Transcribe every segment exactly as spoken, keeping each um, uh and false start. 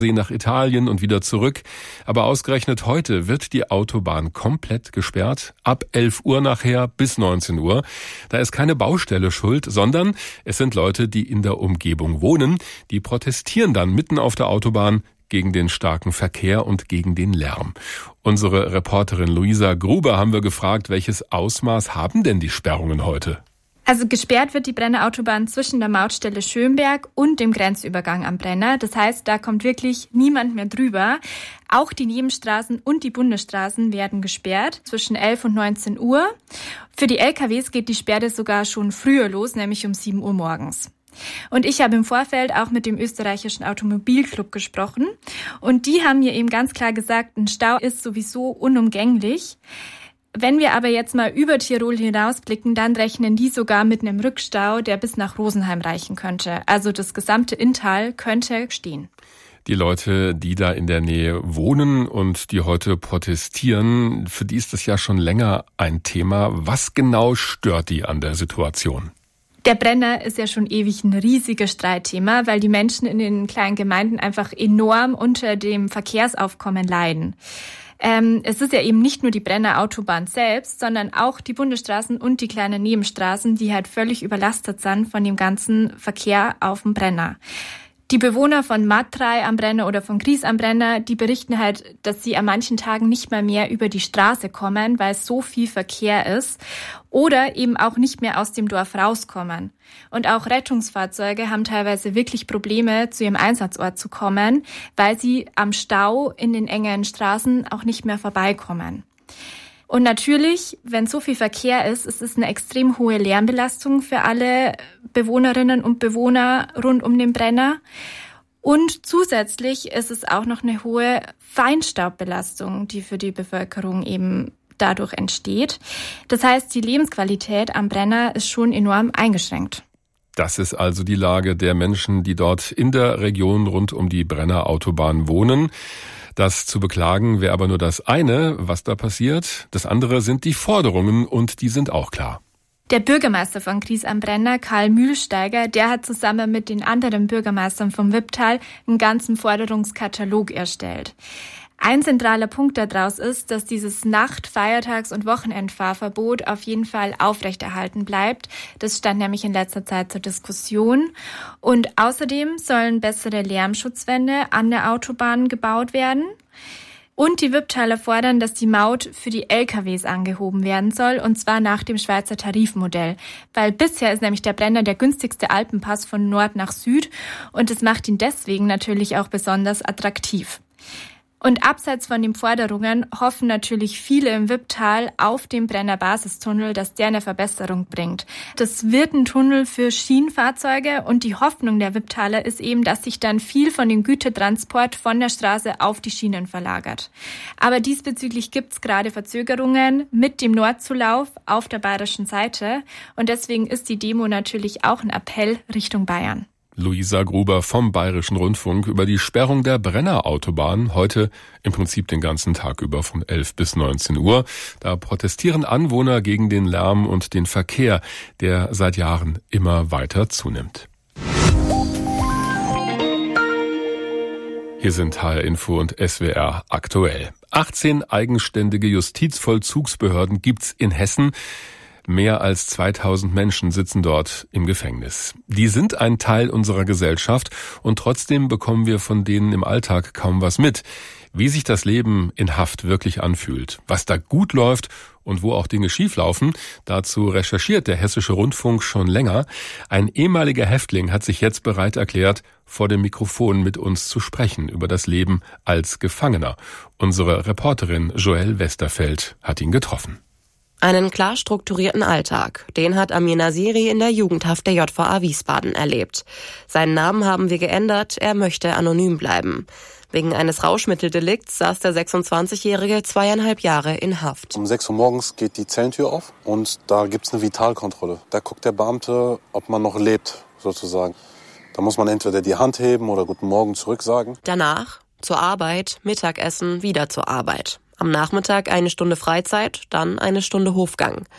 nach Italien und wieder zurück. Aber ausgerechnet heute wird die Autobahn komplett gesperrt. Ab elf Uhr nachher bis neunzehn Uhr. Da ist keine Baustelle schuld, sondern es sind Leute, die in der Umgebung wohnen. Die protestieren dann mitten auf der Autobahn gegen den starken Verkehr und gegen den Lärm. Unsere Reporterin Luisa Gruber haben wir gefragt, welches Ausmaß haben denn die Sperrungen heute? Also gesperrt wird die Brenner Autobahn zwischen der Mautstelle Schönberg und dem Grenzübergang am Brenner. Das heißt, da kommt wirklich niemand mehr drüber. Auch die Nebenstraßen und die Bundesstraßen werden gesperrt zwischen elf und neunzehn Uhr. Für die L K Ws geht die Sperre sogar schon früher los, nämlich um sieben Uhr morgens. Und ich habe im Vorfeld auch mit dem österreichischen Automobilclub gesprochen. Und die haben mir eben ganz klar gesagt, ein Stau ist sowieso unumgänglich. Wenn wir aber jetzt mal über Tirol hinausblicken, dann rechnen die sogar mit einem Rückstau, der bis nach Rosenheim reichen könnte. Also das gesamte Inntal könnte stehen. Die Leute, die da in der Nähe wohnen und die heute protestieren, für die ist das ja schon länger ein Thema. Was genau stört die an der Situation? Der Brenner ist ja schon ewig ein riesiges Streitthema, weil die Menschen in den kleinen Gemeinden einfach enorm unter dem Verkehrsaufkommen leiden. Ähm, es ist ja eben nicht nur die Brenner Autobahn selbst, sondern auch die Bundesstraßen und die kleinen Nebenstraßen, die halt völlig überlastet sind von dem ganzen Verkehr auf dem Brenner. Die Bewohner von Matrei am Brenner oder von Gries am Brenner, die berichten halt, dass sie an manchen Tagen nicht mal mehr über die Straße kommen, weil so viel Verkehr ist oder eben auch nicht mehr aus dem Dorf rauskommen. Und auch Rettungsfahrzeuge haben teilweise wirklich Probleme, zu ihrem Einsatzort zu kommen, weil sie am Stau in den engen Straßen auch nicht mehr vorbeikommen. Und natürlich, wenn so viel Verkehr ist, ist es eine extrem hohe Lärmbelastung für alle Bewohnerinnen und Bewohner rund um den Brenner. Und zusätzlich ist es auch noch eine hohe Feinstaubbelastung, die für die Bevölkerung eben dadurch entsteht. Das heißt, die Lebensqualität am Brenner ist schon enorm eingeschränkt. Das ist also die Lage der Menschen, die dort in der Region rund um die Brenner Autobahn wohnen. Das zu beklagen wäre aber nur das eine, was da passiert. Das andere sind die Forderungen und die sind auch klar. Der Bürgermeister von Gries am Brenner, Karl Mühlsteiger, der hat zusammen mit den anderen Bürgermeistern vom Wipptal einen ganzen Forderungskatalog erstellt. Ein zentraler Punkt daraus ist, dass dieses Nacht-, Feiertags- und Wochenendfahrverbot auf jeden Fall aufrechterhalten bleibt. Das stand nämlich in letzter Zeit zur Diskussion. Und außerdem sollen bessere Lärmschutzwände an der Autobahn gebaut werden. Und die Wipptaler fordern, dass die Maut für die L K Ws angehoben werden soll, und zwar nach dem Schweizer Tarifmodell. Weil bisher ist nämlich der Brenner der günstigste Alpenpass von Nord nach Süd und das macht ihn deswegen natürlich auch besonders attraktiv. Und abseits von den Forderungen hoffen natürlich viele im Wipptal auf den Brenner Basistunnel, dass der eine Verbesserung bringt. Das wird ein Tunnel für Schienenfahrzeuge und die Hoffnung der Wipptaler ist eben, dass sich dann viel von dem Gütertransport von der Straße auf die Schienen verlagert. Aber diesbezüglich gibt's gerade Verzögerungen mit dem Nordzulauf auf der bayerischen Seite und deswegen ist die Demo natürlich auch ein Appell Richtung Bayern. Luisa Gruber vom Bayerischen Rundfunk über die Sperrung der Brenner Autobahn, heute im Prinzip den ganzen Tag über von elf bis neunzehn Uhr. Da protestieren Anwohner gegen den Lärm und den Verkehr, der seit Jahren immer weiter zunimmt. Hier sind H R Info und S W R aktuell. achtzehn eigenständige Justizvollzugsbehörden gibt's in Hessen. Mehr als zweitausend Menschen sitzen dort im Gefängnis. Die sind ein Teil unserer Gesellschaft und trotzdem bekommen wir von denen im Alltag kaum was mit. Wie sich das Leben in Haft wirklich anfühlt, was da gut läuft und wo auch Dinge schieflaufen, dazu recherchiert der Hessische Rundfunk schon länger. Ein ehemaliger Häftling hat sich jetzt bereit erklärt, vor dem Mikrofon mit uns zu sprechen über das Leben als Gefangener. Unsere Reporterin Joelle Westerfeld hat ihn getroffen. Einen klar strukturierten Alltag, den hat Amir Nasiri in der Jugendhaft der J V A Wiesbaden erlebt. Seinen Namen haben wir geändert, er möchte anonym bleiben. Wegen eines Rauschmitteldelikts saß der sechsundzwanzigjährige zweieinhalb Jahre in Haft. Um sechs Uhr morgens geht die Zellentür auf und da gibt's eine Vitalkontrolle. Da guckt der Beamte, ob man noch lebt, sozusagen. Da muss man entweder die Hand heben oder Guten Morgen zurücksagen. Danach zur Arbeit, Mittagessen, wieder zur Arbeit. Am Nachmittag eine Stunde Freizeit, dann eine Stunde Hofgang.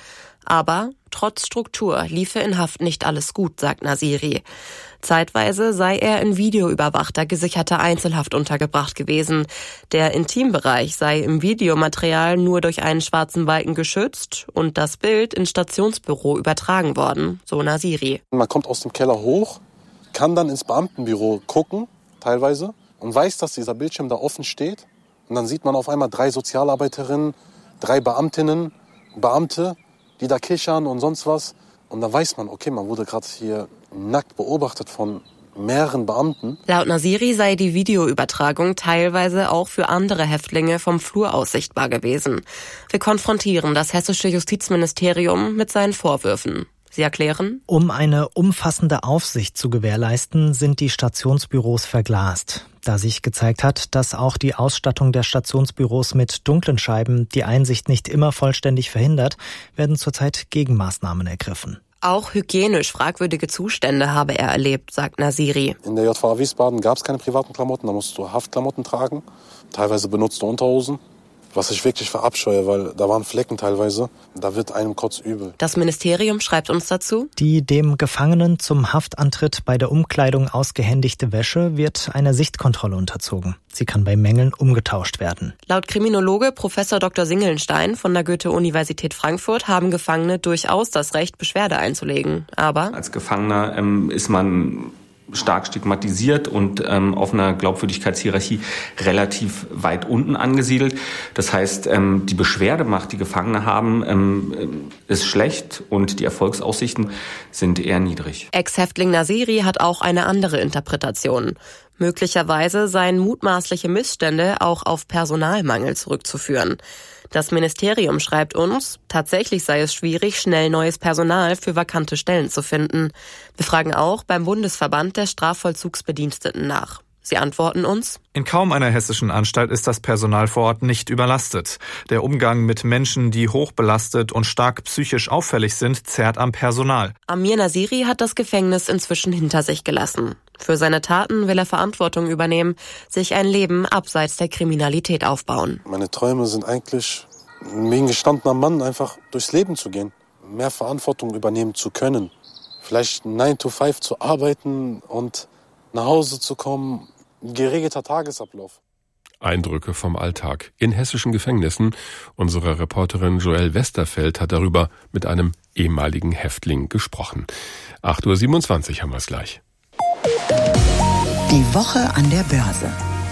Aber trotz Struktur liefe in Haft nicht alles gut, sagt Nasiri. Zeitweise sei er in videoüberwachter, gesicherter Einzelhaft untergebracht gewesen. Der Intimbereich sei im Videomaterial nur durch einen schwarzen Balken geschützt und das Bild ins Stationsbüro übertragen worden, so Nasiri. Man kommt aus dem Keller hoch, kann dann ins Beamtenbüro gucken, teilweise, und weiß, dass dieser Bildschirm da offen steht. Und dann sieht man auf einmal drei Sozialarbeiterinnen, drei Beamtinnen, Beamte, die da kichern und sonst was. Und dann weiß man, okay, man wurde gerade hier nackt beobachtet von mehreren Beamten. Laut Nasiri sei die Videoübertragung teilweise auch für andere Häftlinge vom Flur aus sichtbar gewesen. Wir konfrontieren das hessische Justizministerium mit seinen Vorwürfen. Sie erklären: Um eine umfassende Aufsicht zu gewährleisten, sind die Stationsbüros verglast. Da sich gezeigt hat, dass auch die Ausstattung der Stationsbüros mit dunklen Scheiben die Einsicht nicht immer vollständig verhindert, werden zurzeit Gegenmaßnahmen ergriffen. Auch hygienisch fragwürdige Zustände habe er erlebt, sagt Nasiri. In der J V A Wiesbaden gab es keine privaten Klamotten, da musst du Haftklamotten tragen, teilweise benutzte Unterhosen. Was ich wirklich verabscheue, weil da waren Flecken teilweise, da wird einem kotzübel. Das Ministerium schreibt uns dazu: Die dem Gefangenen zum Haftantritt bei der Umkleidung ausgehändigte Wäsche wird einer Sichtkontrolle unterzogen. Sie kann bei Mängeln umgetauscht werden. Laut Kriminologe Professor Doktor Singelnstein von der Goethe-Universität Frankfurt haben Gefangene durchaus das Recht, Beschwerde einzulegen. Aber als Gefangener ähm, ist man stark stigmatisiert und ähm, auf einer Glaubwürdigkeitshierarchie relativ weit unten angesiedelt. Das heißt, ähm, die Beschwerdemacht, die Gefangene haben, ähm, ist schlecht und die Erfolgsaussichten sind eher niedrig. Ex-Häftling Nasiri hat auch eine andere Interpretation. Möglicherweise seien mutmaßliche Missstände auch auf Personalmangel zurückzuführen. Das Ministerium schreibt uns, tatsächlich sei es schwierig, schnell neues Personal für vakante Stellen zu finden. Wir fragen auch beim Bundesverband der Strafvollzugsbediensteten nach. Sie antworten uns: In kaum einer hessischen Anstalt ist das Personal vor Ort nicht überlastet. Der Umgang mit Menschen, die hochbelastet und stark psychisch auffällig sind, zerrt am Personal. Amir Nasiri hat das Gefängnis inzwischen hinter sich gelassen. Für seine Taten will er Verantwortung übernehmen, sich ein Leben abseits der Kriminalität aufbauen. Meine Träume sind eigentlich, wie ein gestandener Mann, einfach durchs Leben zu gehen, mehr Verantwortung übernehmen zu können. Vielleicht nine to five zu arbeiten und nach Hause zu kommen, geregelter Tagesablauf. Eindrücke vom Alltag in hessischen Gefängnissen. Unsere Reporterin Joelle Westerfeld hat darüber mit einem ehemaligen Häftling gesprochen. acht Uhr siebenundzwanzig haben wir es gleich. Die Woche an der Börse.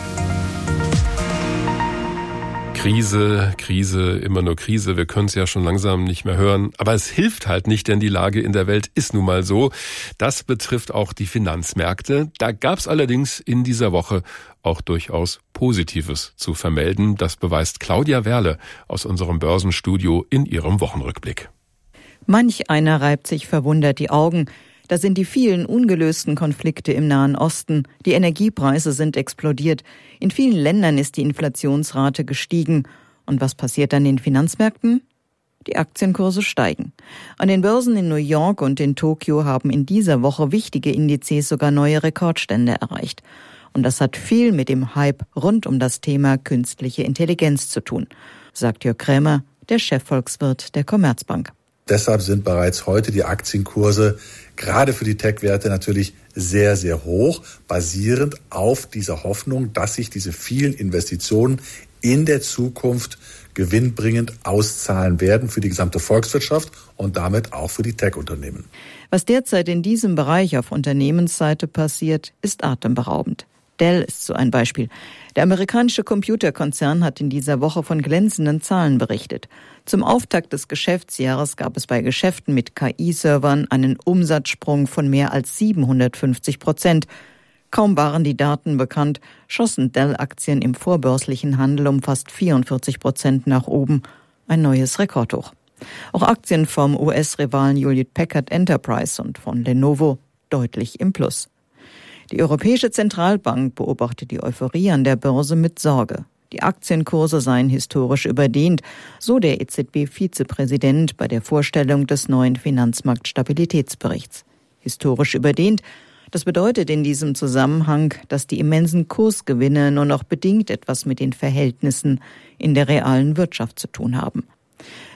Krise, Krise, immer nur Krise. Wir können es ja schon langsam nicht mehr hören. Aber es hilft halt nicht, denn die Lage in der Welt ist nun mal so. Das betrifft auch die Finanzmärkte. Da gab es allerdings in dieser Woche auch durchaus Positives zu vermelden. Das beweist Claudia Werle aus unserem Börsenstudio in ihrem Wochenrückblick. Manch einer reibt sich verwundert die Augen. Da sind die vielen ungelösten Konflikte im Nahen Osten. Die Energiepreise sind explodiert. In vielen Ländern ist die Inflationsrate gestiegen. Und was passiert an den Finanzmärkten? Die Aktienkurse steigen. An den Börsen in New York und in Tokio haben in dieser Woche wichtige Indizes sogar neue Rekordstände erreicht. Und das hat viel mit dem Hype rund um das Thema künstliche Intelligenz zu tun, sagt Jörg Krämer, der Chefvolkswirt der Commerzbank. Deshalb sind bereits heute die Aktienkurse gerade für die Tech-Werte natürlich sehr, sehr hoch, basierend auf dieser Hoffnung, dass sich diese vielen Investitionen in der Zukunft gewinnbringend auszahlen werden für die gesamte Volkswirtschaft und damit auch für die Tech-Unternehmen. Was derzeit in diesem Bereich auf Unternehmensseite passiert, ist atemberaubend. Dell ist so ein Beispiel. Der amerikanische Computerkonzern hat in dieser Woche von glänzenden Zahlen berichtet. Zum Auftakt des Geschäftsjahres gab es bei Geschäften mit K I-Servern einen Umsatzsprung von mehr als siebenhundertfünfzig Prozent. Kaum waren die Daten bekannt, schossen Dell-Aktien im vorbörslichen Handel um fast vierundvierzig Prozent nach oben. Ein neues Rekordhoch. Auch Aktien vom U S-Rivalen Hewlett Packard Enterprise und von Lenovo deutlich im Plus. Die Europäische Zentralbank beobachtet die Euphorie an der Börse mit Sorge. Die Aktienkurse seien historisch überdehnt, so der E Z B-Vizepräsident bei der Vorstellung des neuen Finanzmarktstabilitätsberichts. Historisch überdehnt, das bedeutet in diesem Zusammenhang, dass die immensen Kursgewinne nur noch bedingt etwas mit den Verhältnissen in der realen Wirtschaft zu tun haben.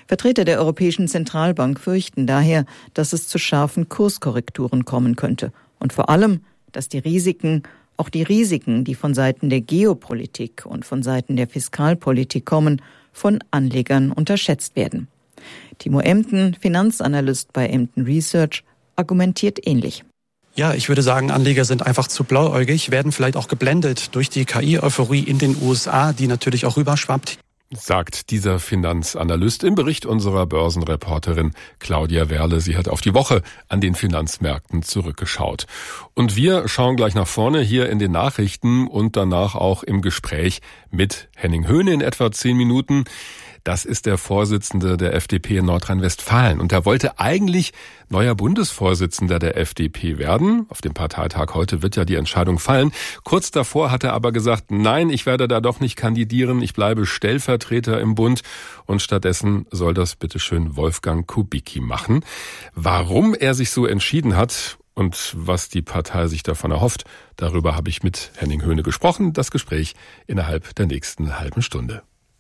Vertreter der Europäischen Zentralbank fürchten daher, dass es zu scharfen Kurskorrekturen kommen könnte. Und vor allem, dass die Risiken, auch die Risiken, die von Seiten der Geopolitik und von Seiten der Fiskalpolitik kommen, von Anlegern unterschätzt werden. Timo Emden, Finanzanalyst bei Emden Research, argumentiert ähnlich. Ja, ich würde sagen, Anleger sind einfach zu blauäugig, werden vielleicht auch geblendet durch die K I-Euphorie in den U S A, die natürlich auch rüberschwappt. Sagt dieser Finanzanalyst im Bericht unserer Börsenreporterin Claudia Werle. Sie hat auf die Woche an den Finanzmärkten zurückgeschaut. Und wir schauen gleich nach vorne hier in den Nachrichten und danach auch im Gespräch mit Henning Höhne in etwa zehn Minuten. Das ist der Vorsitzende der F D P in Nordrhein-Westfalen. Und er wollte eigentlich neuer Bundesvorsitzender der F D P werden. Auf dem Parteitag heute wird ja die Entscheidung fallen. Kurz davor hat er aber gesagt, nein, ich werde da doch nicht kandidieren. Ich bleibe Stellvertreter im Bund. Und stattdessen soll das bitteschön Wolfgang Kubicki machen. Warum er sich so entschieden hat und was die Partei sich davon erhofft, darüber habe ich mit Henning Höhne gesprochen. Das Gespräch innerhalb der nächsten halben Stunde.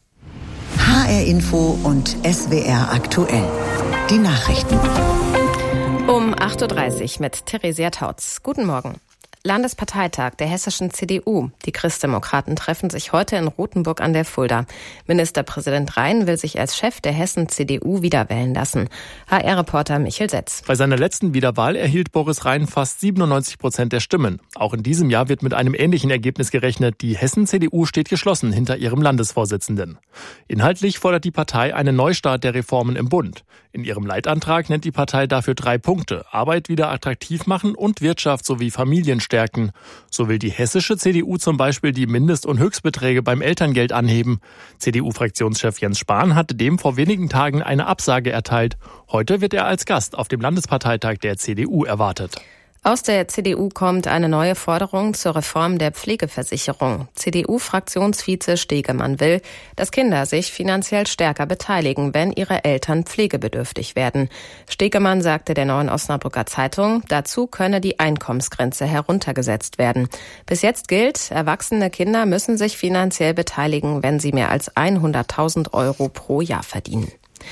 H R Info und S W R aktuell. Die Nachrichten. Um acht Uhr dreißig mit Theresia Tautz. Guten Morgen. Landesparteitag der hessischen C D U. Die Christdemokraten treffen sich heute in Rothenburg an der Fulda. Ministerpräsident Rhein will sich als Chef der Hessen-C D U wiederwählen lassen. H R-Reporter Michael Setz. Bei seiner letzten Wiederwahl erhielt Boris Rhein fast siebenundneunzig Prozent der Stimmen. Auch in diesem Jahr wird mit einem ähnlichen Ergebnis gerechnet. Die Hessen-C D U steht geschlossen hinter ihrem Landesvorsitzenden. Inhaltlich fordert die Partei einen Neustart der Reformen im Bund. In ihrem Leitantrag nennt die Partei dafür drei Punkte: Arbeit wieder attraktiv machen und Wirtschaft sowie Familien stärken. So will die hessische C D U zum Beispiel die Mindest- und Höchstbeträge beim Elterngeld anheben. C D U-Fraktionschef Jens Spahn hatte dem vor wenigen Tagen eine Absage erteilt. Heute wird er als Gast auf dem Landesparteitag der C D U erwartet. Aus der C D U kommt eine neue Forderung zur Reform der Pflegeversicherung. C D U-Fraktionsvize Stegemann will, dass Kinder sich finanziell stärker beteiligen, wenn ihre Eltern pflegebedürftig werden. Stegemann sagte der Neuen Osnabrücker Zeitung, dazu könne die Einkommensgrenze heruntergesetzt werden. Bis jetzt gilt, erwachsene Kinder müssen sich finanziell beteiligen, wenn sie mehr als hunderttausend Euro pro Jahr verdienen.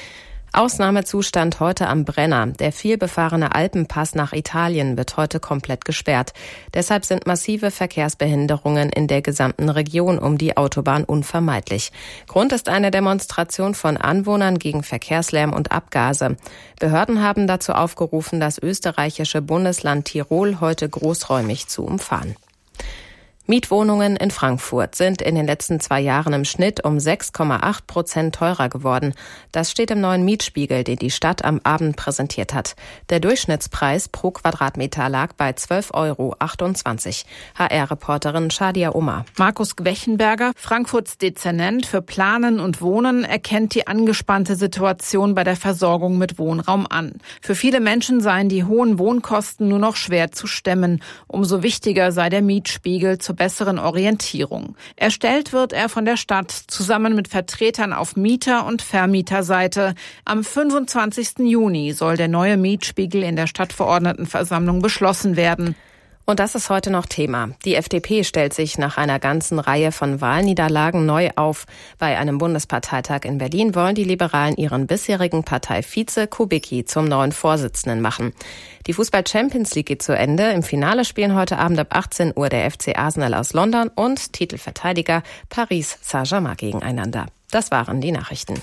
Ausnahmezustand heute am Brenner. Der vielbefahrene Alpenpass nach Italien wird heute komplett gesperrt. Deshalb sind massive Verkehrsbehinderungen in der gesamten Region um die Autobahn unvermeidlich. Grund ist eine Demonstration von Anwohnern gegen Verkehrslärm und Abgase. Behörden haben dazu aufgerufen, das österreichische Bundesland Tirol heute großräumig zu umfahren. Mietwohnungen in Frankfurt sind in den letzten zwei Jahren im Schnitt um sechs Komma acht Prozent teurer geworden. Das steht im neuen Mietspiegel, den die Stadt am Abend präsentiert hat. Der Durchschnittspreis pro Quadratmeter lag bei zwölf Euro achtundzwanzig. H R-Reporterin Shadia Omar. Markus Gwechenberger, Frankfurts Dezernent für Planen und Wohnen, erkennt die angespannte Situation bei der Versorgung mit Wohnraum an. Für viele Menschen seien die hohen Wohnkosten nur noch schwer zu stemmen. Umso wichtiger sei der Mietspiegel zur besseren Orientierung. Erstellt wird er von der Stadt zusammen mit Vertretern auf Mieter- und Vermieterseite. Am fünfundzwanzigsten Juni soll der neue Mietspiegel in der Stadtverordnetenversammlung beschlossen werden. Und das ist heute noch Thema. Die F D P stellt sich nach einer ganzen Reihe von Wahlniederlagen neu auf. Bei einem Bundesparteitag in Berlin wollen die Liberalen ihren bisherigen Parteivize Kubicki zum neuen Vorsitzenden machen. Die Fußball-Champions League geht zu Ende. Im Finale spielen heute Abend ab achtzehn Uhr der F C Arsenal aus London und Titelverteidiger Paris Saint-Germain gegeneinander. Das waren die Nachrichten.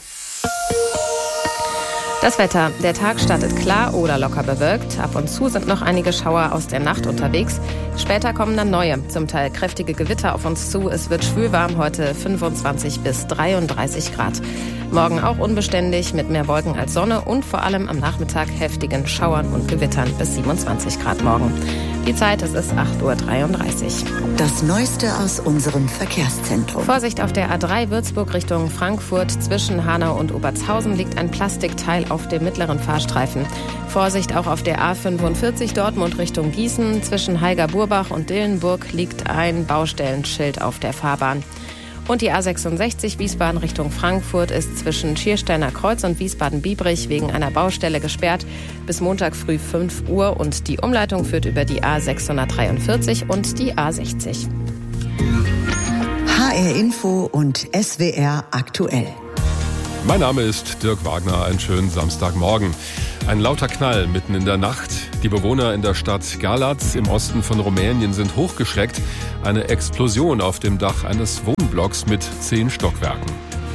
Das Wetter. Der Tag startet klar oder locker bewölkt. Ab und zu sind noch einige Schauer aus der Nacht unterwegs. Später kommen dann neue, zum Teil kräftige Gewitter auf uns zu. Es wird schwülwarm, heute fünfundzwanzig bis dreiunddreißig Grad. Morgen auch unbeständig mit mehr Wolken als Sonne und vor allem am Nachmittag heftigen Schauern und Gewittern bis siebenundzwanzig Grad morgen. Die Zeit, es ist acht Uhr dreiunddreißig. Das Neueste aus unserem Verkehrszentrum. Vorsicht auf der A drei Würzburg Richtung Frankfurt. Zwischen Hanau und Obertshausen liegt ein Plastikteil auf dem mittleren Fahrstreifen. Vorsicht auch auf der A fünfundvierzig Dortmund Richtung Gießen. Zwischen Heiger-Burbach und Dillenburg liegt ein Baustellenschild auf der Fahrbahn. Und die A sechsundsechzig Wiesbaden Richtung Frankfurt ist zwischen Schiersteiner Kreuz und Wiesbaden-Biebrich wegen einer Baustelle gesperrt bis Montag früh fünf Uhr. Und die Umleitung führt über die A sechshundertdreiundvierzig und die A sechzig. H R Info und S W R aktuell. Mein Name ist Dirk Wagner, einen schönen Samstagmorgen. Ein lauter Knall mitten in der Nacht. Die Bewohner in der Stadt Galați im Osten von Rumänien sind hochgeschreckt. Eine Explosion auf dem Dach eines Wohnblocks mit zehn Stockwerken.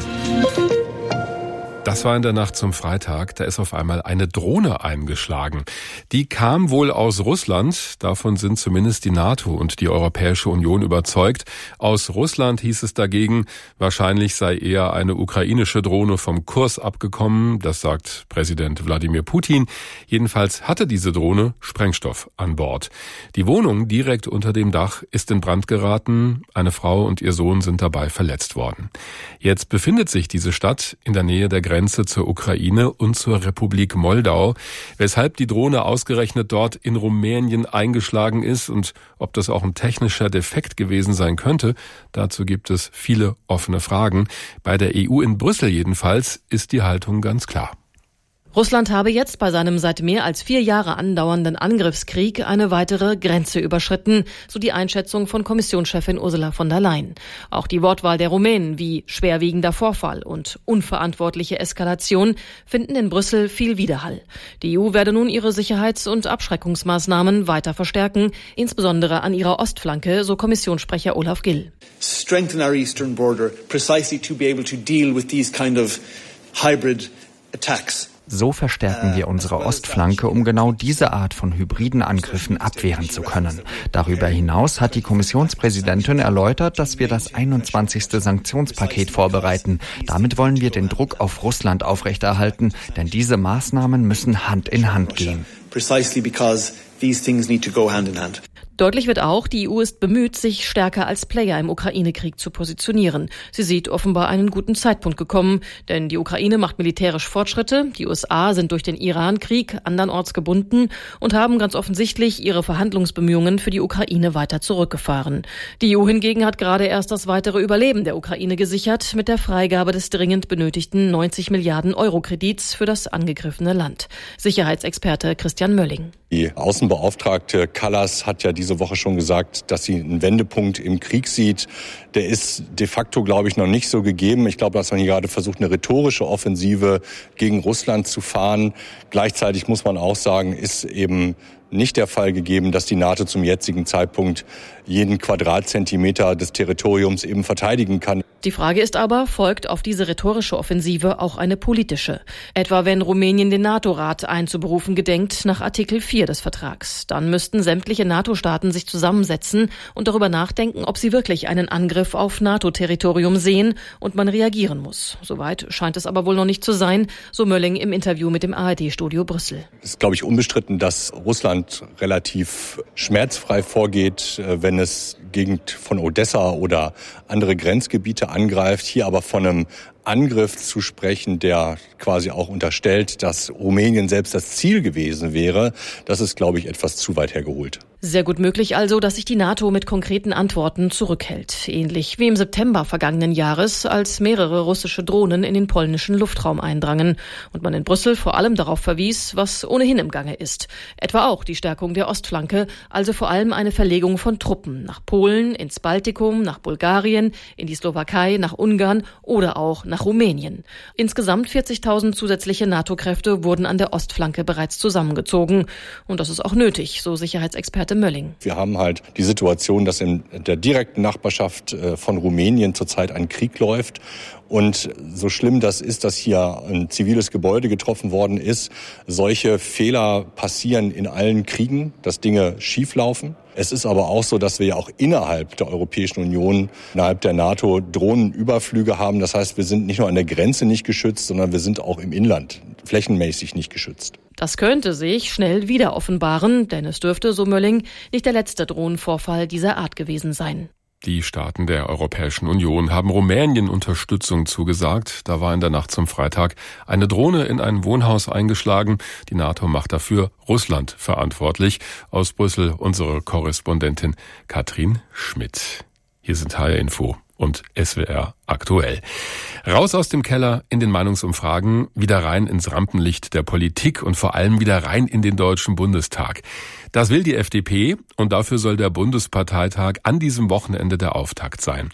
Das war in der Nacht zum Freitag, da ist auf einmal eine Drohne eingeschlagen. Die kam wohl aus Russland, davon sind zumindest die NATO und die Europäische Union überzeugt. Aus Russland hieß es dagegen, wahrscheinlich sei eher eine ukrainische Drohne vom Kurs abgekommen, das sagt Präsident Wladimir Putin. Jedenfalls hatte diese Drohne Sprengstoff an Bord. Die Wohnung direkt unter dem Dach ist in Brand geraten, eine Frau und ihr Sohn sind dabei verletzt worden. Jetzt befindet sich diese Stadt in der Nähe der Grenze Grenze zur Ukraine und zur Republik Moldau. Weshalb die Drohne ausgerechnet dort in Rumänien eingeschlagen ist und ob das auch ein technischer Defekt gewesen sein könnte, dazu gibt es viele offene Fragen. Bei der E U in Brüssel jedenfalls ist die Haltung ganz klar. Russland habe jetzt bei seinem seit mehr als vier Jahre andauernden Angriffskrieg eine weitere Grenze überschritten, so die Einschätzung von Kommissionschefin Ursula von der Leyen. Auch die Wortwahl der Rumänen wie schwerwiegender Vorfall und unverantwortliche Eskalation finden in Brüssel viel Widerhall. Die E U werde nun ihre Sicherheits- und Abschreckungsmaßnahmen weiter verstärken, insbesondere an ihrer Ostflanke, so Kommissionssprecher Olaf Gill. Strengthen our eastern border precisely to be able to deal with these kind of hybrid attacks. So verstärken wir unsere Ostflanke, um genau diese Art von hybriden Angriffen abwehren zu können. Darüber hinaus hat die Kommissionspräsidentin erläutert, dass wir das einundzwanzigste Sanktionspaket vorbereiten. Damit wollen wir den Druck auf Russland aufrechterhalten, denn diese Maßnahmen müssen Hand in Hand gehen. Precisely because these things need to go hand in hand. Deutlich wird auch, die E U ist bemüht, sich stärker als Player im Ukraine-Krieg zu positionieren. Sie sieht offenbar einen guten Zeitpunkt gekommen, denn die Ukraine macht militärisch Fortschritte, die U S A sind durch den Iran-Krieg andernorts gebunden und haben ganz offensichtlich ihre Verhandlungsbemühungen für die Ukraine weiter zurückgefahren. Die E U hingegen hat gerade erst das weitere Überleben der Ukraine gesichert mit der Freigabe des dringend benötigten neunzig Milliarden Euro Kredits für das angegriffene Land. Sicherheitsexperte Christian Mölling. Die Außenbeauftragte Kallas hat ja diese Woche schon gesagt, dass sie einen Wendepunkt im Krieg sieht. Der ist de facto, glaube ich, noch nicht so gegeben. Ich glaube, dass man hier gerade versucht, eine rhetorische Offensive gegen Russland zu fahren. Gleichzeitig muss man auch sagen, ist eben nicht der Fall gegeben, dass die NATO zum jetzigen Zeitpunkt jeden Quadratzentimeter des Territoriums eben verteidigen kann. Die Frage ist aber, folgt auf diese rhetorische Offensive auch eine politische? Etwa wenn Rumänien den NATO-Rat einzuberufen gedenkt nach Artikel vier des Vertrags. Dann müssten sämtliche NATO-Staaten sich zusammensetzen und darüber nachdenken, ob sie wirklich einen Angriff auf NATO-Territorium sehen und man reagieren muss. Soweit scheint es aber wohl noch nicht zu sein, so Mölling im Interview mit dem A R D-Studio Brüssel. Es ist, glaube ich, unbestritten, dass Russland relativ schmerzfrei vorgeht, wenn es Gegend von Odessa oder andere Grenzgebiete angreift. Hier aber von einem Angriff zu sprechen, der quasi auch unterstellt, dass Rumänien selbst das Ziel gewesen wäre, das ist, glaube ich, etwas zu weit hergeholt. Sehr gut möglich also, dass sich die NATO mit konkreten Antworten zurückhält. Ähnlich wie im September vergangenen Jahres, als mehrere russische Drohnen in den polnischen Luftraum eindrangen und man in Brüssel vor allem darauf verwies, was ohnehin im Gange ist. Etwa auch die Stärkung der Ostflanke, also vor allem eine Verlegung von Truppen nach Polen, ins Baltikum, nach Bulgarien, in die Slowakei, nach Ungarn oder auch nach Rumänien. Insgesamt vierzigtausend zusätzliche NATO-Kräfte wurden an der Ostflanke bereits zusammengezogen. Und das ist auch nötig, so Sicherheitsexperte Mölling. Wir haben halt die Situation, dass in der direkten Nachbarschaft von Rumänien zurzeit ein Krieg läuft. Und so schlimm das ist, dass hier ein ziviles Gebäude getroffen worden ist, solche Fehler passieren in allen Kriegen, dass Dinge schieflaufen. Es ist aber auch so, dass wir ja auch innerhalb der Europäischen Union, innerhalb der NATO Drohnenüberflüge haben. Das heißt, wir sind nicht nur an der Grenze nicht geschützt, sondern wir sind auch im Inland flächenmäßig nicht geschützt. Das könnte sich schnell wieder offenbaren, denn es dürfte, so Mölling, nicht der letzte Drohnenvorfall dieser Art gewesen sein. Die Staaten der Europäischen Union haben Rumänien Unterstützung zugesagt. Da war in der Nacht zum Freitag eine Drohne in ein Wohnhaus eingeschlagen. Die NATO macht dafür Russland verantwortlich. Aus Brüssel unsere Korrespondentin Katrin Schmidt. Hier sind H R Info und S W R aktuell. Raus aus dem Keller in den Meinungsumfragen, wieder rein ins Rampenlicht der Politik und vor allem wieder rein in den Deutschen Bundestag. Das will die F D P und dafür soll der Bundesparteitag an diesem Wochenende der Auftakt sein.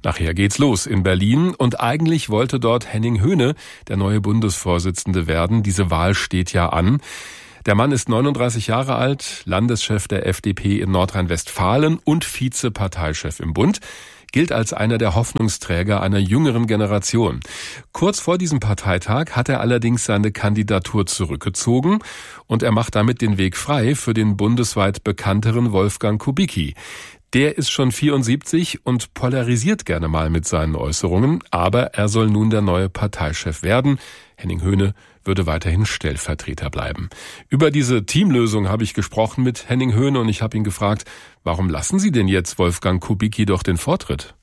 Nachher geht's los in Berlin und eigentlich wollte dort Henning Höhne der neue Bundesvorsitzende werden. Diese Wahl steht ja an. Der Mann ist neununddreißig Jahre alt, Landeschef der F D P in Nordrhein-Westfalen und Vizeparteichef im Bund, gilt als einer der Hoffnungsträger einer jüngeren Generation. Kurz vor diesem Parteitag hat er allerdings seine Kandidatur zurückgezogen und er macht damit den Weg frei für den bundesweit bekannteren Wolfgang Kubicki. Der ist schon vierundsiebzig und polarisiert gerne mal mit seinen Äußerungen, aber er soll nun der neue Parteichef werden. Henning Höhne würde weiterhin Stellvertreter bleiben. Über diese Teamlösung habe ich gesprochen mit Henning Höhne und ich habe ihn gefragt, warum lassen Sie denn jetzt Wolfgang Kubicki doch den Vortritt?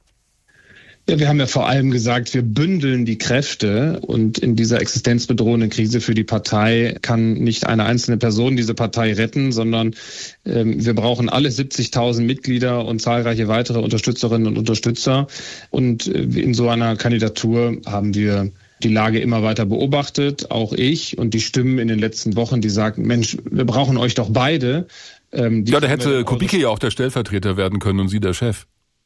Ja, wir haben ja vor allem gesagt, wir bündeln die Kräfte und in dieser existenzbedrohenden Krise für die Partei kann nicht eine einzelne Person diese Partei retten, sondern ähm, wir brauchen alle siebzigtausend Mitglieder und zahlreiche weitere Unterstützerinnen und Unterstützer. Und äh, in so einer Kandidatur haben wir die Lage immer weiter beobachtet, auch ich und die Stimmen in den letzten Wochen, die sagten, Mensch, wir brauchen euch doch beide. Ähm, ja, da hätte Kubicki ja auch der Stellvertreter werden können und Sie der Chef.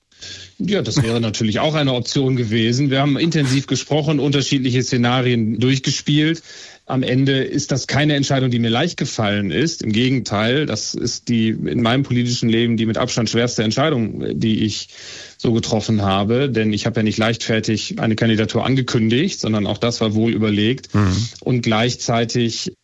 Ja, das wäre natürlich auch eine Option gewesen. Wir haben intensiv gesprochen, unterschiedliche Szenarien durchgespielt. Am Ende ist das keine Entscheidung, die mir leicht gefallen ist. Im Gegenteil, das ist die in meinem politischen Leben die mit Abstand schwerste Entscheidung, die ich so getroffen habe. Denn ich habe ja nicht leichtfertig eine Kandidatur angekündigt, sondern auch das war wohl überlegt. Mhm. Und gleichzeitig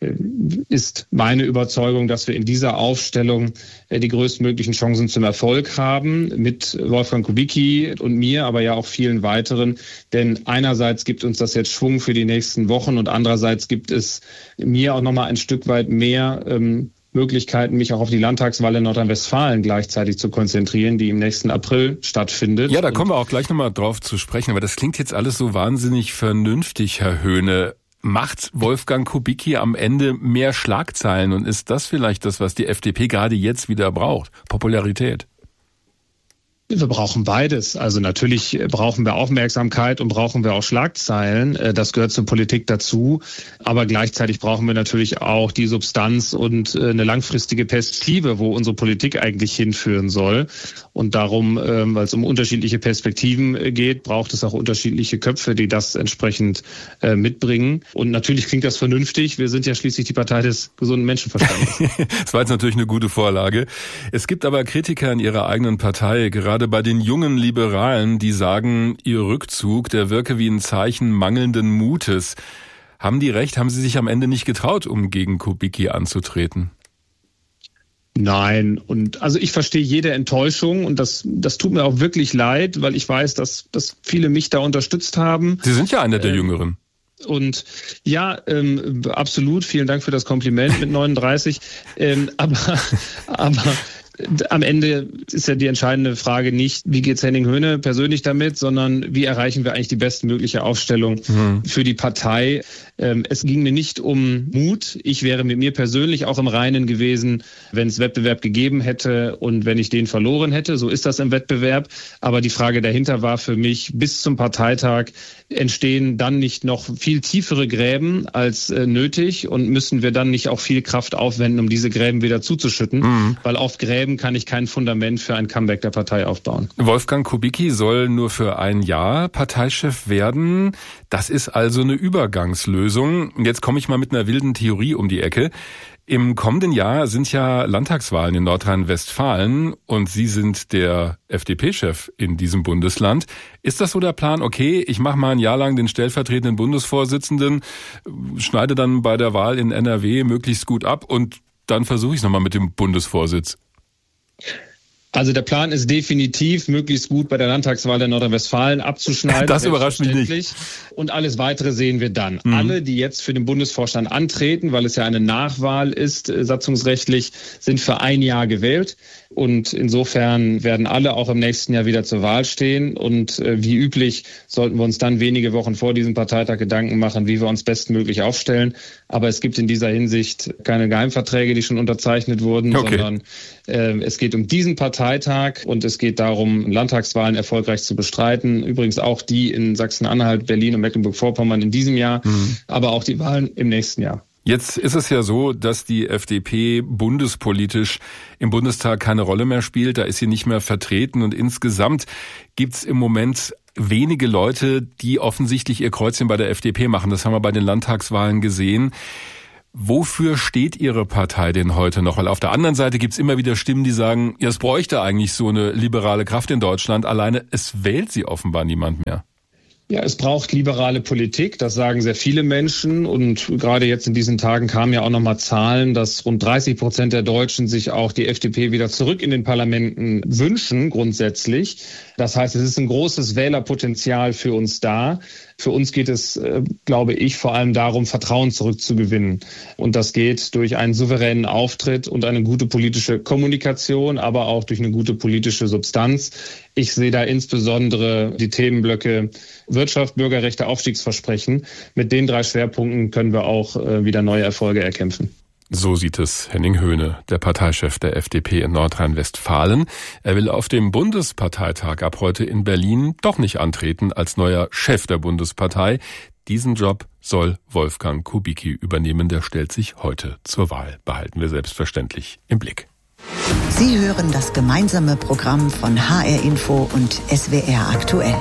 ist meine Überzeugung, dass wir in dieser Aufstellung die größtmöglichen Chancen zum Erfolg haben mit Wolfgang Kubicki und mir, aber ja auch vielen weiteren. Denn einerseits gibt uns das jetzt Schwung für die nächsten Wochen und andererseits gibt es mir auch nochmal ein Stück weit mehr ähm, Möglichkeiten, mich auch auf die Landtagswahl in Nordrhein-Westfalen gleichzeitig zu konzentrieren, die im nächsten April stattfindet. Ja, da kommen wir auch gleich nochmal drauf zu sprechen, aber das klingt jetzt alles so wahnsinnig vernünftig, Herr Höhne. Macht Wolfgang Kubicki am Ende mehr Schlagzeilen und ist das vielleicht das, was die F D P gerade jetzt wieder braucht? Popularität? Wir brauchen beides. Also natürlich brauchen wir Aufmerksamkeit und brauchen wir auch Schlagzeilen. Das gehört zur Politik dazu. Aber gleichzeitig brauchen wir natürlich auch die Substanz und eine langfristige Perspektive, wo unsere Politik eigentlich hinführen soll. Und darum, weil es um unterschiedliche Perspektiven geht, braucht es auch unterschiedliche Köpfe, die das entsprechend mitbringen. Und natürlich klingt das vernünftig. Wir sind ja schließlich die Partei des gesunden Menschenverstandes. Das war jetzt natürlich eine gute Vorlage. Es gibt aber Kritiker in Ihrer eigenen Partei, gerade bei den jungen Liberalen, die sagen, ihr Rückzug, der wirke wie ein Zeichen mangelnden Mutes. Haben die recht? Haben Sie sich am Ende nicht getraut, um gegen Kubicki anzutreten? Nein, und also ich verstehe jede Enttäuschung und das das tut mir auch wirklich leid, weil ich weiß, dass dass viele mich da unterstützt haben. Sie sind ja einer der ähm, Jüngeren. Und ja, ähm, absolut, vielen Dank für das Kompliment mit neununddreißig. ähm, aber aber am Ende ist ja die entscheidende Frage nicht, wie geht's Henning Höhne persönlich damit, sondern wie erreichen wir eigentlich die bestmögliche Aufstellung mhm. für die Partei. Es ging mir nicht um Mut. Ich wäre mit mir persönlich auch im Reinen gewesen, wenn es Wettbewerb gegeben hätte und wenn ich den verloren hätte. So ist das im Wettbewerb. Aber die Frage dahinter war für mich, bis zum Parteitag entstehen dann nicht noch viel tiefere Gräben als nötig und müssen wir dann nicht auch viel Kraft aufwenden, um diese Gräben wieder zuzuschütten, mhm. weil auf Gräben kann ich kein Fundament für ein Comeback der Partei aufbauen. Wolfgang Kubicki soll nur für ein Jahr Parteichef werden. Das ist also eine Übergangslösung. Jetzt komme ich mal mit einer wilden Theorie um die Ecke. Im kommenden Jahr sind ja Landtagswahlen in Nordrhein-Westfalen und Sie sind der F D P-Chef in diesem Bundesland. Ist das so der Plan? Okay, ich mache mal ein Jahr lang den stellvertretenden Bundesvorsitzenden, schneide dann bei der Wahl in N R W möglichst gut ab und dann versuche ich es nochmal mit dem Bundesvorsitz. Also der Plan ist definitiv, möglichst gut bei der Landtagswahl in Nordrhein-Westfalen abzuschneiden. Das überrascht mich nicht. Und alles Weitere sehen wir dann. Mhm. Alle, die jetzt für den Bundesvorstand antreten, weil es ja eine Nachwahl ist, satzungsrechtlich, sind für ein Jahr gewählt. Und insofern werden alle auch im nächsten Jahr wieder zur Wahl stehen. Und äh, wie üblich sollten wir uns dann wenige Wochen vor diesem Parteitag Gedanken machen, wie wir uns bestmöglich aufstellen. Aber es gibt in dieser Hinsicht keine Geheimverträge, die schon unterzeichnet wurden, okay. sondern äh, es geht um diesen Parteitag und es geht darum, Landtagswahlen erfolgreich zu bestreiten. Übrigens auch die in Sachsen-Anhalt, Berlin und Mecklenburg-Vorpommern in diesem Jahr, mhm. aber auch die Wahlen im nächsten Jahr. Jetzt ist es ja so, dass die F D P bundespolitisch im Bundestag keine Rolle mehr spielt. Da ist sie nicht mehr vertreten und insgesamt gibt's im Moment wenige Leute, die offensichtlich ihr Kreuzchen bei der F D P machen. Das haben wir bei den Landtagswahlen gesehen. Wofür steht Ihre Partei denn heute noch? Weil auf der anderen Seite gibt's immer wieder Stimmen, die sagen, ja, es bräuchte eigentlich so eine liberale Kraft in Deutschland. Alleine, es wählt sie offenbar niemand mehr. Ja, es braucht liberale Politik, das sagen sehr viele Menschen. Und gerade jetzt in diesen Tagen kamen ja auch nochmal Zahlen, dass rund dreißig Prozent der Deutschen sich auch die F D P wieder zurück in den Parlamenten wünschen, grundsätzlich. Das heißt, es ist ein großes Wählerpotenzial für uns da. Für uns geht es, äh, glaube ich, vor allem darum, Vertrauen zurückzugewinnen. Und das geht durch einen souveränen Auftritt und eine gute politische Kommunikation, aber auch durch eine gute politische Substanz. Ich sehe da insbesondere die Themenblöcke Wirtschaft, Bürgerrechte, Aufstiegsversprechen. Mit den drei Schwerpunkten können wir auch äh, wieder neue Erfolge erkämpfen. So sieht es Henning Höhne, der Parteichef der F D P in Nordrhein-Westfalen. Er will auf dem Bundesparteitag ab heute in Berlin doch nicht antreten als neuer Chef der Bundespartei. Diesen Job soll Wolfgang Kubicki übernehmen. Der stellt sich heute zur Wahl. Behalten wir selbstverständlich im Blick. Sie hören das gemeinsame Programm von H R Info und S W R aktuell.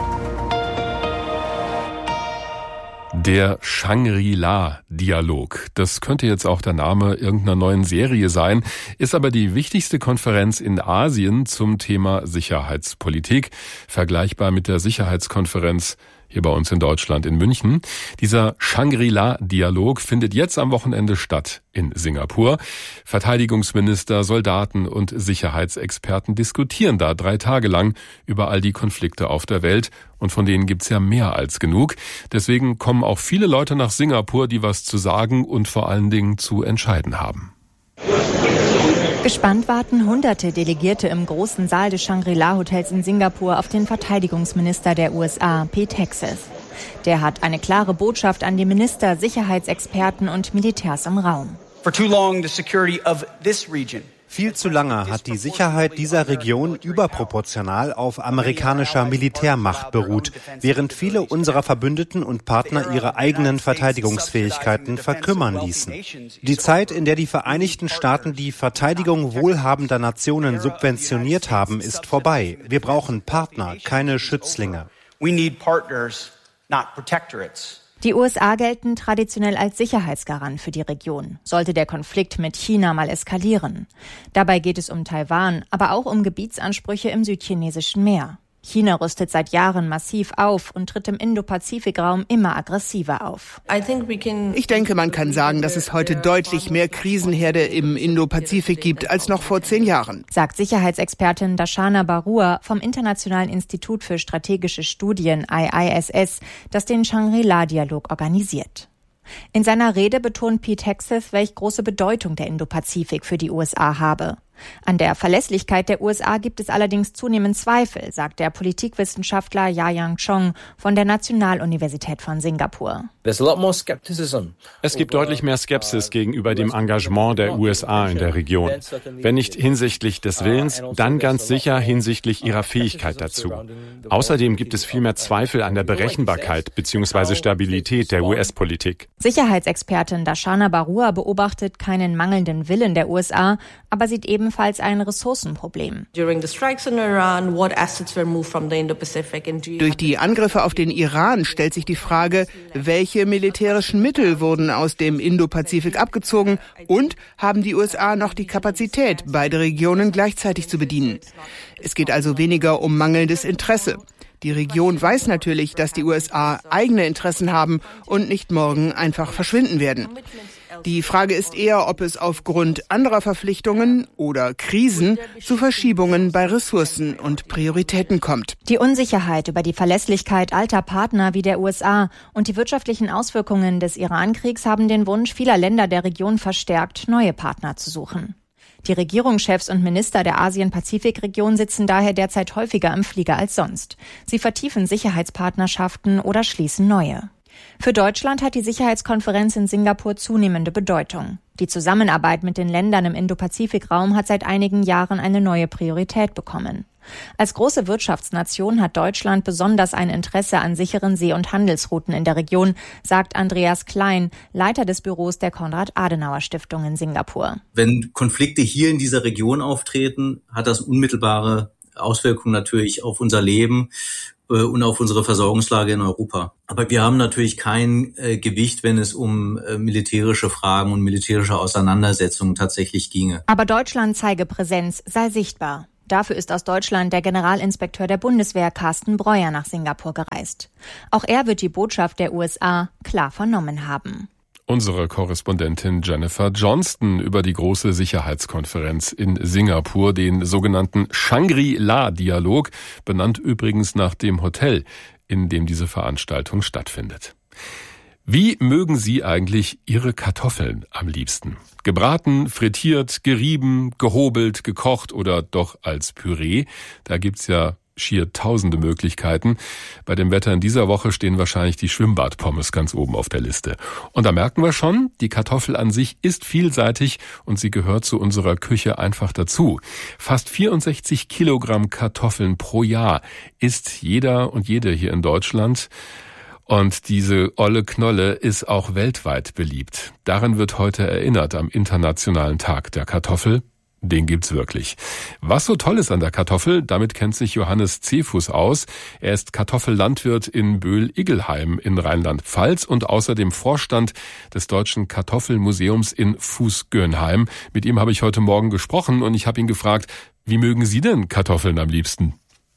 Der Shangri-La-Dialog. Das könnte jetzt auch der Name irgendeiner neuen Serie sein, ist aber die wichtigste Konferenz in Asien zum Thema Sicherheitspolitik, vergleichbar mit der Sicherheitskonferenz hier bei uns in Deutschland in München. Dieser Shangri-La-Dialog findet jetzt am Wochenende statt in Singapur. Verteidigungsminister, Soldaten und Sicherheitsexperten diskutieren da drei Tage lang über all die Konflikte auf der Welt. Und von denen gibt's ja mehr als genug. Deswegen kommen auch viele Leute nach Singapur, die was zu sagen und vor allen Dingen zu entscheiden haben. Gespannt warten hunderte Delegierte im großen Saal des Shangri-La-Hotels in Singapur auf den Verteidigungsminister der U S A, Pete Hegseth. Der hat eine klare Botschaft an die Minister, Sicherheitsexperten und Militärs im Raum. For too long, the security of this region Viel zu lange hat die Sicherheit dieser Region überproportional auf amerikanischer Militärmacht beruht, während viele unserer Verbündeten und Partner ihre eigenen Verteidigungsfähigkeiten verkümmern ließen. Die Zeit, in der die Vereinigten Staaten die Verteidigung wohlhabender Nationen subventioniert haben, ist vorbei. Wir brauchen Partner, keine Schützlinge. We need partners, not protectorates. Die U S A gelten traditionell als Sicherheitsgarant für die Region, sollte der Konflikt mit China mal eskalieren. Dabei geht es um Taiwan, aber auch um Gebietsansprüche im südchinesischen Meer. China rüstet seit Jahren massiv auf und tritt im Indo-Pazifik-Raum immer aggressiver auf. Ich denke, man kann sagen, dass es heute deutlich mehr Krisenherde im Indo-Pazifik gibt als noch vor zehn Jahren, sagt Sicherheitsexpertin Darshana Barua vom Internationalen Institut für strategische Studien I I S S, das den Shangri-La-Dialog organisiert. In seiner Rede betont Pete Hegseth, welch große Bedeutung der Indo-Pazifik für die U S A habe. An der Verlässlichkeit der U S A gibt es allerdings zunehmend Zweifel, sagt der Politikwissenschaftler Ya-Yang Chong von der Nationaluniversität von Singapur. Es gibt deutlich mehr Skepsis gegenüber dem Engagement der U S A in der Region. Wenn nicht hinsichtlich des Willens, dann ganz sicher hinsichtlich ihrer Fähigkeit dazu. Außerdem gibt es viel mehr Zweifel an der Berechenbarkeit bzw. Stabilität der U S-Politik. Sicherheitsexpertin Darshana Barua beobachtet keinen mangelnden Willen der U S A, aber sieht ebenfalls ein Ressourcenproblem. Durch die Angriffe auf den Iran stellt sich die Frage, welche militärischen Mittel wurden aus dem Indo-Pazifik abgezogen und haben die U S A noch die Kapazität, beide Regionen gleichzeitig zu bedienen. Es geht also weniger um mangelndes Interesse. Die Region weiß natürlich, dass die U S A eigene Interessen haben und nicht morgen einfach verschwinden werden. Die Frage ist eher, ob es aufgrund anderer Verpflichtungen oder Krisen zu Verschiebungen bei Ressourcen und Prioritäten kommt. Die Unsicherheit über die Verlässlichkeit alter Partner wie der U S A und die wirtschaftlichen Auswirkungen des Iran-Kriegs haben den Wunsch vieler Länder der Region verstärkt, neue Partner zu suchen. Die Regierungschefs und Minister der Asien-Pazifik-Region sitzen daher derzeit häufiger im Flieger als sonst. Sie vertiefen Sicherheitspartnerschaften oder schließen neue. Für Deutschland hat die Sicherheitskonferenz in Singapur zunehmende Bedeutung. Die Zusammenarbeit mit den Ländern im Indo-Pazifik-Raum hat seit einigen Jahren eine neue Priorität bekommen. Als große Wirtschaftsnation hat Deutschland besonders ein Interesse an sicheren See- und Handelsrouten in der Region, sagt Andreas Klein, Leiter des Büros der Konrad-Adenauer-Stiftung in Singapur. Wenn Konflikte hier in dieser Region auftreten, hat das unmittelbare Auswirkungen natürlich auf unser Leben. äh, und auf unsere Versorgungslage in Europa. Aber wir haben natürlich kein äh, Gewicht, wenn es um äh, militärische Fragen und militärische Auseinandersetzungen tatsächlich ginge. Aber Deutschland zeige Präsenz, sei sichtbar. Dafür ist aus Deutschland der Generalinspekteur der Bundeswehr Carsten Breuer nach Singapur gereist. Auch er wird die Botschaft der U S A klar vernommen haben. Unsere Korrespondentin Jennifer Johnston über die große Sicherheitskonferenz in Singapur, den sogenannten Shangri-La-Dialog, benannt übrigens nach dem Hotel, in dem diese Veranstaltung stattfindet. Wie mögen Sie eigentlich Ihre Kartoffeln am liebsten? Gebraten, frittiert, gerieben, gehobelt, gekocht oder doch als Püree? Da gibt's ja schier tausende Möglichkeiten. Bei dem Wetter in dieser Woche stehen wahrscheinlich die Schwimmbadpommes ganz oben auf der Liste. Und da merken wir schon, die Kartoffel an sich ist vielseitig und sie gehört zu unserer Küche einfach dazu. Fast vierundsechzig Kilogramm Kartoffeln pro Jahr isst jeder und jede hier in Deutschland. Und diese olle Knolle ist auch weltweit beliebt. Daran wird heute erinnert am Internationalen Tag der Kartoffel. Den gibt's wirklich. Was so toll ist an der Kartoffel, damit kennt sich Johannes Zefus aus. Er ist Kartoffellandwirt in Böhl-Iggelheim in Rheinland-Pfalz und außerdem Vorstand des Deutschen Kartoffelmuseums in Fußgönheim. Mit ihm habe ich heute Morgen gesprochen und ich habe ihn gefragt, wie mögen Sie denn Kartoffeln am liebsten?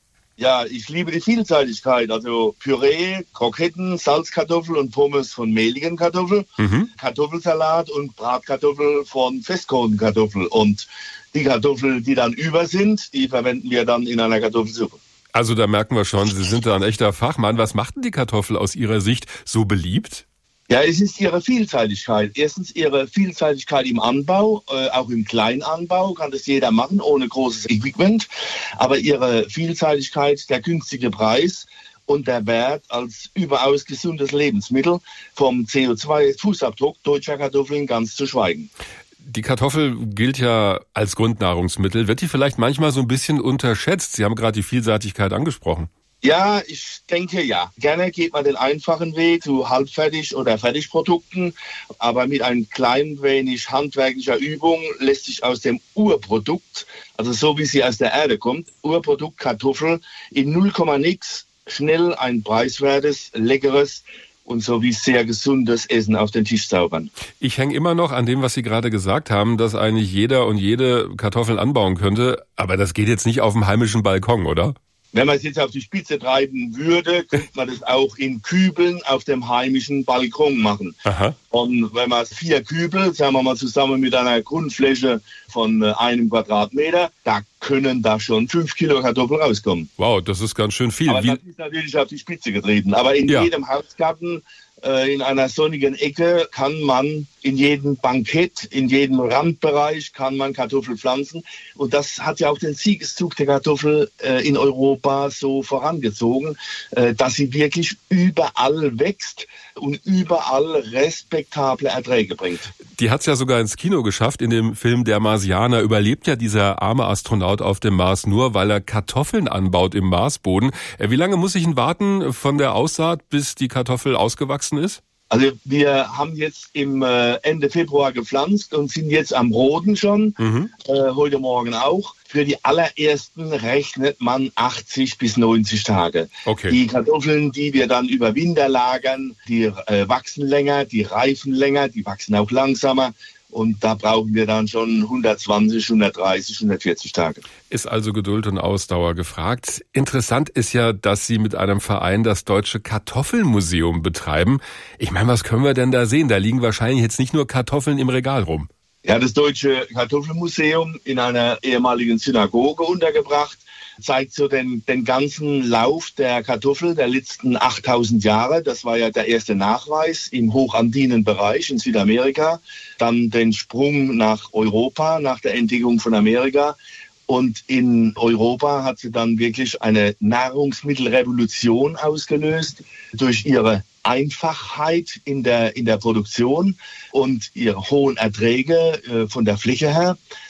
Ja, ich liebe die Vielseitigkeit, also Püree, Kroketten, Salzkartoffel und Pommes von mehligen Kartoffeln, mhm. Kartoffelsalat und Bratkartoffel von Festkohlenkartoffel. Und die Kartoffeln, die dann über sind, die verwenden wir dann in einer Kartoffelsuppe. Also da merken wir schon, Sie sind da ein echter Fachmann. Was macht denn die Kartoffel aus Ihrer Sicht so beliebt? Ja, es ist ihre Vielseitigkeit. Erstens ihre Vielseitigkeit im Anbau, äh, auch im Kleinanbau kann das jeder machen, ohne großes Equipment. Aber ihre Vielseitigkeit, der günstige Preis und der Wert als überaus gesundes Lebensmittel, vom C O zwei Fußabdruck deutscher Kartoffeln ganz zu schweigen. Die Kartoffel gilt ja als Grundnahrungsmittel. Wird die vielleicht manchmal so ein bisschen unterschätzt? Sie haben gerade die Vielseitigkeit angesprochen. Ja, ich denke ja. Gerne geht man den einfachen Weg zu Halbfertig- oder Fertigprodukten, aber mit ein klein wenig handwerklicher Übung lässt sich aus dem Urprodukt, also so wie sie aus der Erde kommt, Urprodukt Kartoffel in null Komma nix schnell ein preiswertes, leckeres und so wie sehr gesundes Essen auf den Tisch zaubern. Ich hänge immer noch an dem, was Sie gerade gesagt haben, dass eigentlich jeder und jede Kartoffeln anbauen könnte, aber das geht jetzt nicht auf dem heimischen Balkon, oder? Wenn man es jetzt auf die Spitze treiben würde, könnte man das auch in Kübeln auf dem heimischen Balkon machen. Aha. Und wenn man vier Kübel, sagen wir mal zusammen mit einer Grundfläche von einem Quadratmeter, da können da schon fünf Kilo Kartoffeln rauskommen. Wow, das ist ganz schön viel. Aber Wie? Das ist natürlich auf die Spitze getreten. Aber in ja. jedem Hausgarten, äh, in einer sonnigen Ecke, kann man in jedem Bankett, in jedem Randbereich kann man Kartoffel pflanzen. Und das hat ja auch den Siegeszug der Kartoffel äh, in Europa so vorangezogen, äh, dass sie wirklich überall wächst und überall respektable Erträge bringt. Die hat es ja sogar ins Kino geschafft. In dem Film Der Marsianer überlebt ja dieser arme Astronaut auf dem Mars nur, weil er Kartoffeln anbaut im Marsboden. Wie lange muss ich ihn warten von der Aussaat, bis die Kartoffel ausgewachsen ist? Also wir haben jetzt im äh, Ende Februar gepflanzt und sind jetzt am Roden schon, mhm. äh, heute Morgen auch. Für die allerersten rechnet man achtzig bis neunzig Tage. Okay. Die Kartoffeln, die wir dann über Winter lagern, die äh, wachsen länger, die reifen länger, die wachsen auch langsamer. Und da brauchen wir dann schon hundertzwanzig, hundertdreißig, hundertvierzig Tage. Ist also Geduld und Ausdauer gefragt. Interessant ist ja, dass Sie mit einem Verein das Deutsche Kartoffelmuseum betreiben. Ich meine, was können wir denn da sehen? Da liegen wahrscheinlich jetzt nicht nur Kartoffeln im Regal rum. Ja, das Deutsche Kartoffelmuseum in einer ehemaligen Synagoge untergebracht, zeigt so den, den ganzen Lauf der Kartoffel der letzten achttausend Jahre. Das war ja der erste Nachweis im hochandinen Bereich in Südamerika. Dann den Sprung nach Europa, nach der Entdeckung von Amerika. Und in Europa hat sie dann wirklich eine Nahrungsmittelrevolution ausgelöst durch ihre Einfachheit in der, in der Produktion und ihre hohen Erträge äh, von der Fläche her.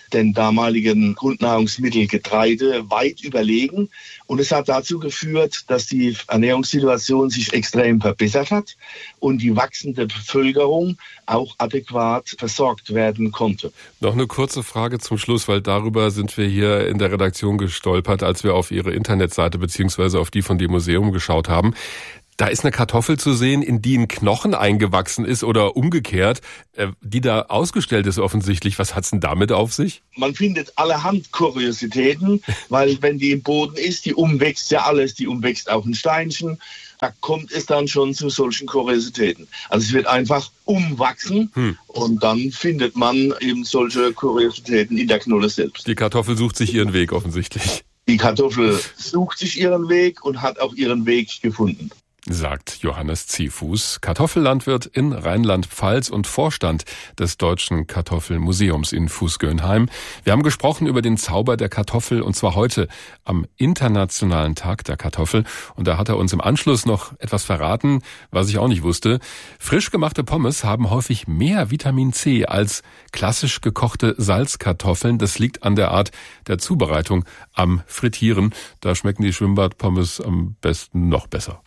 den damaligen Grundnahrungsmittel Getreide weit überlegen. Und es hat dazu geführt, dass die Ernährungssituation sich extrem verbessert hat und die wachsende Bevölkerung auch adäquat versorgt werden konnte. Noch eine kurze Frage zum Schluss, weil darüber sind wir hier in der Redaktion gestolpert, als wir auf Ihre Internetseite beziehungsweise auf die von dem Museum geschaut haben. Da ist eine Kartoffel zu sehen, in die ein Knochen eingewachsen ist oder umgekehrt, die da ausgestellt ist offensichtlich. Was hat's denn damit auf sich? Man findet allerhand Kuriositäten, weil wenn die im Boden ist, die umwächst ja alles, die umwächst auch ein Steinchen. Da kommt es dann schon zu solchen Kuriositäten. Also es wird einfach umwachsen hm. und dann findet man eben solche Kuriositäten in der Knolle selbst. Die Kartoffel sucht sich ihren Weg offensichtlich. Die Kartoffel sucht sich ihren Weg und hat auch ihren Weg gefunden, sagt Johannes Ziefuß, Kartoffellandwirt in Rheinland-Pfalz und Vorstand des Deutschen Kartoffelmuseums in Fußgönheim. Wir haben gesprochen über den Zauber der Kartoffel und zwar heute am Internationalen Tag der Kartoffel. Und da hat er uns im Anschluss noch etwas verraten, was ich auch nicht wusste. Frisch gemachte Pommes haben häufig mehr Vitamin C als klassisch gekochte Salzkartoffeln. Das liegt an der Art der Zubereitung am Frittieren. Da schmecken die Schwimmbadpommes am besten noch besser.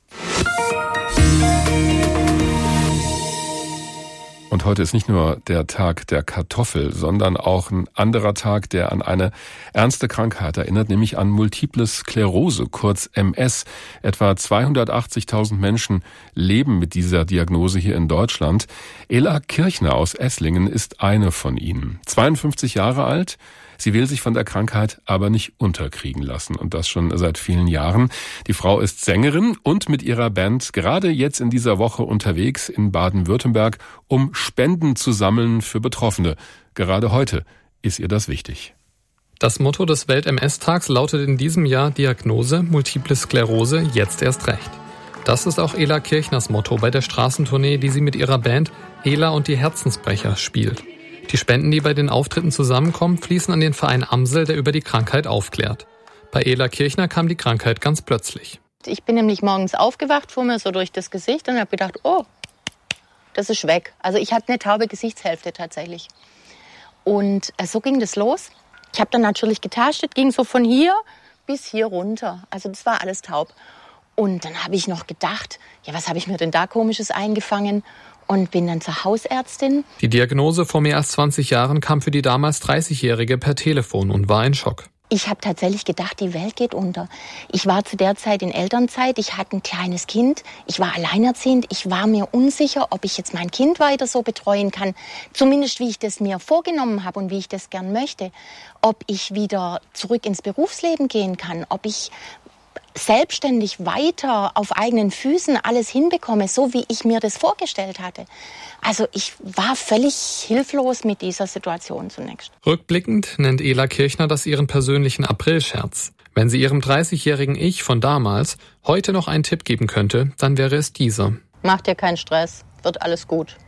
Und heute ist nicht nur der Tag der Kartoffel, sondern auch ein anderer Tag, der an eine ernste Krankheit erinnert, nämlich an Multiple Sklerose, kurz M S. Etwa zweihundertachtzigtausend Menschen leben mit dieser Diagnose hier in Deutschland. Ela Kirchner aus Esslingen ist eine von ihnen. zweiundfünfzig Jahre alt. Sie will sich von der Krankheit aber nicht unterkriegen lassen und das schon seit vielen Jahren. Die Frau ist Sängerin und mit ihrer Band gerade jetzt in dieser Woche unterwegs in Baden-Württemberg, um Spenden zu sammeln für Betroffene. Gerade heute ist ihr das wichtig. Das Motto des Welt-M S-Tags lautet in diesem Jahr Diagnose Multiple Sklerose, jetzt erst recht. Das ist auch Ela Kirchners Motto bei der Straßentournee, die sie mit ihrer Band Ela und die Herzensbrecher spielt. Die Spenden, die bei den Auftritten zusammenkommen, fließen an den Verein Amsel, der über die Krankheit aufklärt. Bei Ela Kirchner kam die Krankheit ganz plötzlich. Ich bin nämlich morgens aufgewacht, fuhr mir so durch das Gesicht und habe gedacht, oh, das ist weg. Also ich hatte eine taube Gesichtshälfte tatsächlich. Und so ging das los. Ich habe dann natürlich getastet, ging so von hier bis hier runter. Also das war alles taub. Und dann habe ich noch gedacht, ja, was habe ich mir denn da Komisches eingefangen? Und bin dann zur Hausärztin. Die Diagnose vor mehr als zwanzig Jahren kam für die damals dreißigjährige per Telefon und war ein Schock. Ich habe tatsächlich gedacht, die Welt geht unter. Ich war zu der Zeit in Elternzeit, ich hatte ein kleines Kind, ich war alleinerziehend, ich war mir unsicher, ob ich jetzt mein Kind weiter so betreuen kann, zumindest wie ich das mir vorgenommen habe und wie ich das gern möchte, ob ich wieder zurück ins Berufsleben gehen kann, ob ich selbstständig weiter auf eigenen Füßen alles hinbekomme, so wie ich mir das vorgestellt hatte. Also ich war völlig hilflos mit dieser Situation zunächst. Rückblickend nennt Ela Kirchner das ihren persönlichen Aprilscherz. Wenn sie ihrem dreißigjährigen Ich von damals heute noch einen Tipp geben könnte, dann wäre es dieser. Mach dir keinen Stress, wird alles gut.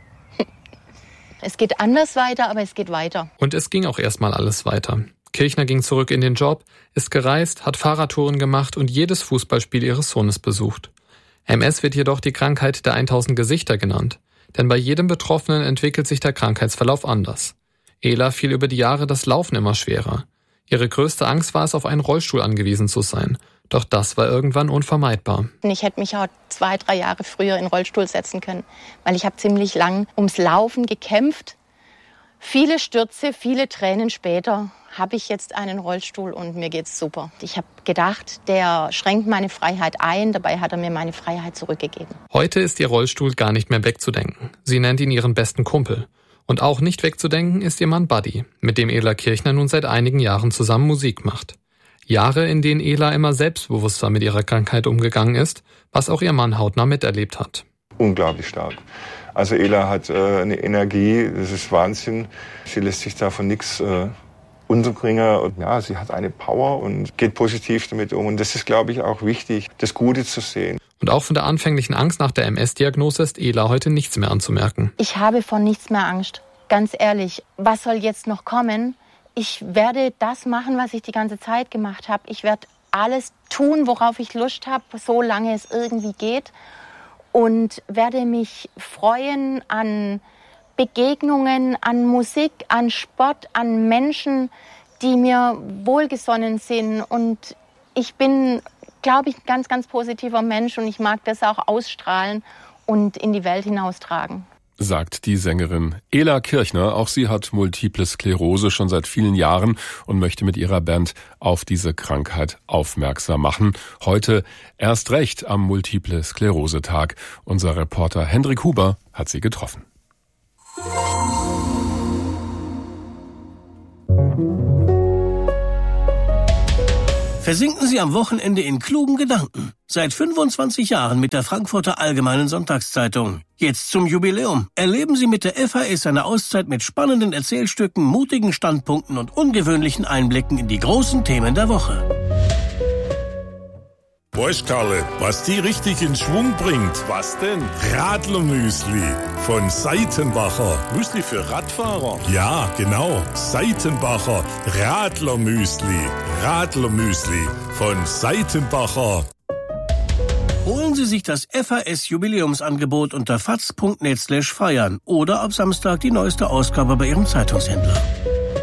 Es geht anders weiter, aber es geht weiter. Und es ging auch erstmal alles weiter. Kirchner ging zurück in den Job, ist gereist, hat Fahrradtouren gemacht und jedes Fußballspiel ihres Sohnes besucht. M S wird jedoch die Krankheit der tausend Gesichter genannt, denn bei jedem Betroffenen entwickelt sich der Krankheitsverlauf anders. Ela fiel über die Jahre das Laufen immer schwerer. Ihre größte Angst war es, auf einen Rollstuhl angewiesen zu sein. Doch das war irgendwann unvermeidbar. Ich hätte mich auch zwei, drei Jahre früher in den Rollstuhl setzen können, weil ich habe ziemlich lang ums Laufen gekämpft. Viele Stürze, viele Tränen später habe ich jetzt einen Rollstuhl und mir geht's super. Ich habe gedacht, der schränkt meine Freiheit ein, dabei hat er mir meine Freiheit zurückgegeben. Heute ist ihr Rollstuhl gar nicht mehr wegzudenken. Sie nennt ihn ihren besten Kumpel. Und auch nicht wegzudenken ist ihr Mann Buddy, mit dem Ela Kirchner nun seit einigen Jahren zusammen Musik macht. Jahre, in denen Ela immer selbstbewusster mit ihrer Krankheit umgegangen ist, was auch ihr Mann hautnah miterlebt hat. Unglaublich stark. Also Ela hat äh, eine Energie, das ist Wahnsinn. Sie lässt sich davon nichts äh, unterbringen. Und ja, sie hat eine Power und geht positiv damit um. Und das ist, glaube ich, auch wichtig, das Gute zu sehen. Und auch von der anfänglichen Angst nach der M S-Diagnose ist Ela heute nichts mehr anzumerken. Ich habe vor nichts mehr Angst. Ganz ehrlich, was soll jetzt noch kommen? Ich werde das machen, was ich die ganze Zeit gemacht habe. Ich werde alles tun, worauf ich Lust habe, solange es irgendwie geht. Und werde mich freuen an Begegnungen, an Musik, an Sport, an Menschen, die mir wohlgesonnen sind. Und ich bin, glaube ich, ein ganz, ganz positiver Mensch und ich mag das auch ausstrahlen und in die Welt hinaustragen. Sagt die Sängerin Ela Kirchner. Auch sie hat Multiple Sklerose schon seit vielen Jahren und möchte mit ihrer Band auf diese Krankheit aufmerksam machen. Heute erst recht am Multiple Sklerose-Tag. Unser Reporter Hendrik Huber hat sie getroffen. Versinken Sie am Wochenende in klugen Gedanken. Seit fünfundzwanzig Jahren mit der Frankfurter Allgemeinen Sonntagszeitung. Jetzt zum Jubiläum. Erleben Sie mit der F A S eine Auszeit mit spannenden Erzählstücken, mutigen Standpunkten und ungewöhnlichen Einblicken in die großen Themen der Woche. Weißt Karle, was die richtig in Schwung bringt? Was denn? Radlermüsli von Seitenbacher. Müsli für Radfahrer? Ja, genau. Seitenbacher Radlermüsli. Radlermüsli von Seitenbacher. Holen Sie sich das F A S-Jubiläumsangebot unter faz punkt net slash feiern oder ab Samstag die neueste Ausgabe bei Ihrem Zeitungshändler.